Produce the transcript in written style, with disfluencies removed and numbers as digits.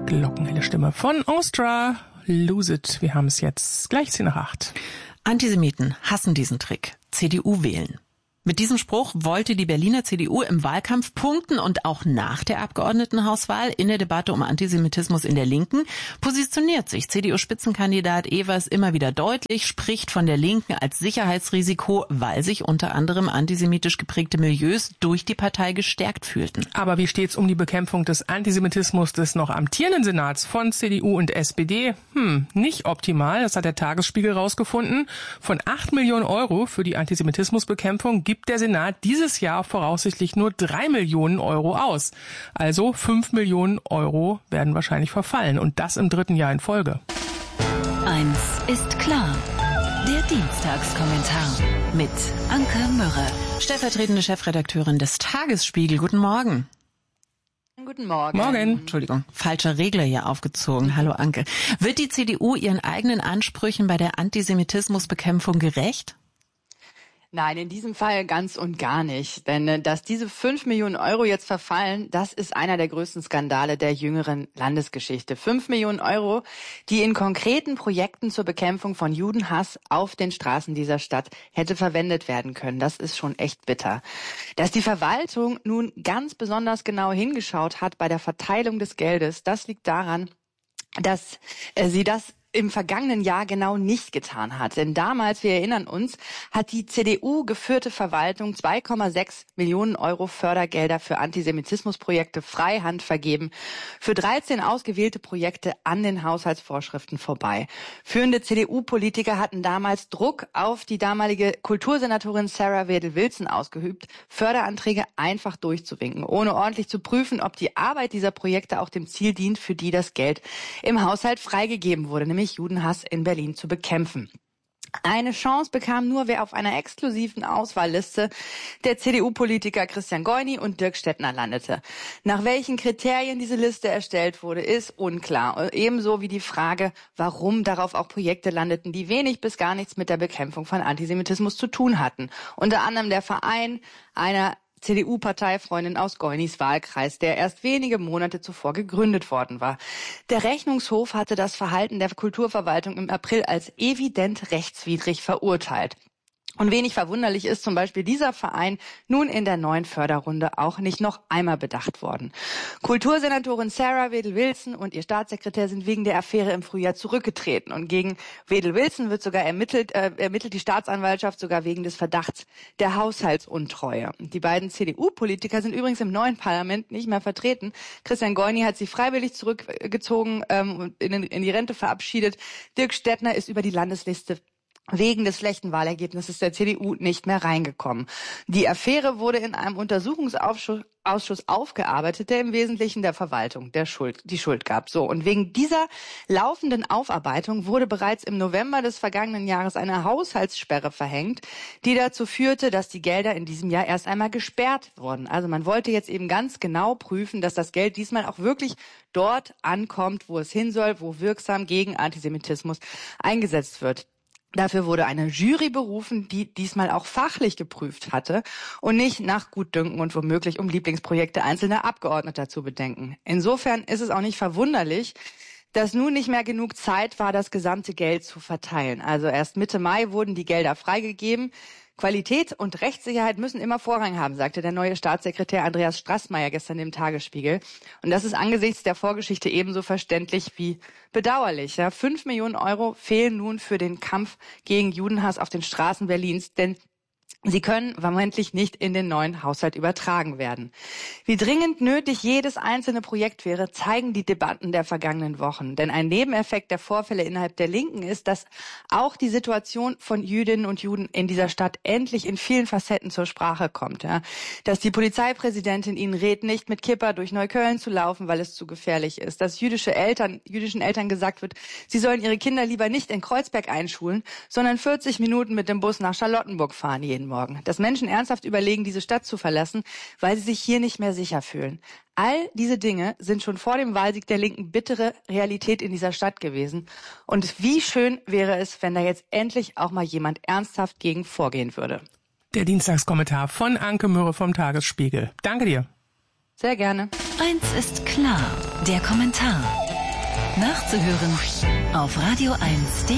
glockenhelle Stimme von Ostra. Lose it. Wir haben es jetzt gleich 7:08. Antisemiten hassen diesen Trick. CDU wählen. Mit diesem Spruch wollte die Berliner CDU im Wahlkampf punkten und auch nach der Abgeordnetenhauswahl in der Debatte um Antisemitismus in der Linken positioniert sich CDU-Spitzenkandidat Evers immer wieder deutlich, spricht von der Linken als Sicherheitsrisiko, weil sich unter anderem antisemitisch geprägte Milieus durch die Partei gestärkt fühlten. Aber wie steht's um die Bekämpfung des Antisemitismus des noch amtierenden Senats von CDU und SPD? Nicht optimal, das hat der Tagesspiegel rausgefunden. Von 8 Millionen Euro für die Antisemitismusbekämpfung gibt der Senat dieses Jahr voraussichtlich nur 3 Millionen Euro aus. Also 5 Millionen Euro werden wahrscheinlich verfallen und das im 3. Jahr in Folge. Eins ist klar. Der Dienstagskommentar mit Anke Mürre, Stellvertretende Chefredakteurin des Tagesspiegel. Guten Morgen. Guten Morgen. Morgen. Entschuldigung, falscher Regler hier aufgezogen. Hallo Anke. Wird die CDU ihren eigenen Ansprüchen bei der Antisemitismusbekämpfung gerecht? Nein, in diesem Fall ganz und gar nicht. Denn dass diese 5 Millionen Euro jetzt verfallen, das ist einer der größten Skandale der jüngeren Landesgeschichte. 5 Millionen Euro, die in konkreten Projekten zur Bekämpfung von Judenhass auf den Straßen dieser Stadt hätte verwendet werden können. Das ist schon echt bitter. Dass die Verwaltung nun ganz besonders genau hingeschaut hat bei der Verteilung des Geldes, das liegt daran, dass sie das im vergangenen Jahr genau nicht getan hat. Denn damals, wir erinnern uns, hat die CDU-geführte Verwaltung 2,6 Millionen Euro Fördergelder für Antisemitismusprojekte freihand vergeben, für 13 ausgewählte Projekte an den Haushaltsvorschriften vorbei. Führende CDU-Politiker hatten damals Druck auf die damalige Kultursenatorin Sarah Wedel-Wilson ausgeübt, Förderanträge einfach durchzuwinken, ohne ordentlich zu prüfen, ob die Arbeit dieser Projekte auch dem Ziel dient, für die das Geld im Haushalt freigegeben wurde, nämlich Judenhass in Berlin zu bekämpfen. Eine Chance bekam nur, wer auf einer exklusiven Auswahlliste der CDU-Politiker Christian Goini und Dirk Stettner landete. Nach welchen Kriterien diese Liste erstellt wurde, ist unklar. Ebenso wie die Frage, warum darauf auch Projekte landeten, die wenig bis gar nichts mit der Bekämpfung von Antisemitismus zu tun hatten. Unter anderem der Verein einer CDU-Parteifreundin aus Goinis Wahlkreis, der erst wenige Monate zuvor gegründet worden war. Der Rechnungshof hatte das Verhalten der Kulturverwaltung im April als evident rechtswidrig verurteilt. Und wenig verwunderlich ist zum Beispiel dieser Verein nun in der neuen Förderrunde auch nicht noch einmal bedacht worden. Kultursenatorin Sarah Wedel-Wilson und ihr Staatssekretär sind wegen der Affäre im Frühjahr zurückgetreten. Und gegen Wedel-Wilson wird sogar ermittelt die Staatsanwaltschaft sogar wegen des Verdachts der Haushaltsuntreue. Die beiden CDU-Politiker sind übrigens im neuen Parlament nicht mehr vertreten. Christian Goini hat sie freiwillig zurückgezogen und in die Rente verabschiedet. Dirk Stettner ist über die Landesliste wegen des schlechten Wahlergebnisses der CDU nicht mehr reingekommen. Die Affäre wurde in einem Untersuchungsausschuss aufgearbeitet, der im Wesentlichen der Verwaltung die Schuld gab. So, und wegen dieser laufenden Aufarbeitung wurde bereits im November des vergangenen Jahres eine Haushaltssperre verhängt, die dazu führte, dass die Gelder in diesem Jahr erst einmal gesperrt wurden. Also man wollte jetzt eben ganz genau prüfen, dass das Geld diesmal auch wirklich dort ankommt, wo es hin soll, wo wirksam gegen Antisemitismus eingesetzt wird. Dafür wurde eine Jury berufen, die diesmal auch fachlich geprüft hatte und nicht nach Gutdünken und womöglich um Lieblingsprojekte einzelner Abgeordneter zu bedenken. Insofern ist es auch nicht verwunderlich, dass nun nicht mehr genug Zeit war, das gesamte Geld zu verteilen. Also erst Mitte Mai wurden die Gelder freigegeben. Qualität und Rechtssicherheit müssen immer Vorrang haben, sagte der neue Staatssekretär Andreas Straßmeier gestern im Tagesspiegel. Und das ist angesichts der Vorgeschichte ebenso verständlich wie bedauerlich. 5 Millionen Euro fehlen nun für den Kampf gegen Judenhass auf den Straßen Berlins, denn sie können vermeintlich nicht in den neuen Haushalt übertragen werden. Wie dringend nötig jedes einzelne Projekt wäre, zeigen die Debatten der vergangenen Wochen. Denn ein Nebeneffekt der Vorfälle innerhalb der Linken ist, dass auch die Situation von Jüdinnen und Juden in dieser Stadt endlich in vielen Facetten zur Sprache kommt. Ja. Dass die Polizeipräsidentin ihnen rät, nicht mit Kippa durch Neukölln zu laufen, weil es zu gefährlich ist. Dass jüdischen Eltern gesagt wird, sie sollen ihre Kinder lieber nicht in Kreuzberg einschulen, sondern 40 Minuten mit dem Bus nach Charlottenburg fahren jeden Morgen. Dass Menschen ernsthaft überlegen, diese Stadt zu verlassen, weil sie sich hier nicht mehr sicher fühlen. All diese Dinge sind schon vor dem Wahlsieg der Linken bittere Realität in dieser Stadt gewesen. Und wie schön wäre es, wenn da jetzt endlich auch mal jemand ernsthaft gegen vorgehen würde. Der Dienstagskommentar von Anke Mürre vom Tagesspiegel. Danke dir. Sehr gerne. Eins ist klar, der Kommentar. Nachzuhören auf radio1.de.